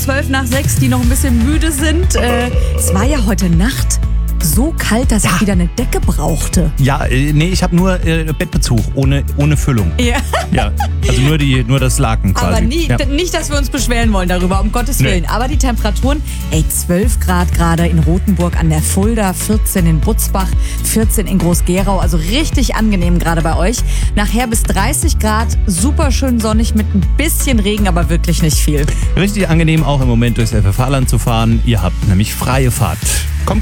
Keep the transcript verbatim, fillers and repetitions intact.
zwölf nach sechs, die noch ein bisschen müde sind. Äh, es war ja heute Nacht so kalt, dass Ja. ich wieder eine Decke brauchte. Ja, äh, nee, ich habe nur äh, Bettbezug, ohne, ohne Füllung. Ja. Ja, also nur, die, nur das Laken quasi. Aber nie, ja. d- nicht, dass wir uns beschweren wollen darüber, um Gottes Nee. Willen. Aber die Temperaturen, ey, zwölf Grad gerade in Rothenburg an der Fulda, vierzehn in Butzbach, vierzehn in Groß-Gerau. Also richtig angenehm gerade bei euch. Nachher bis dreißig Grad, super schön sonnig mit ein bisschen Regen, aber wirklich nicht viel. Richtig angenehm auch im Moment durchs F F H-Land zu fahren. Ihr habt nämlich freie Fahrt. Kommt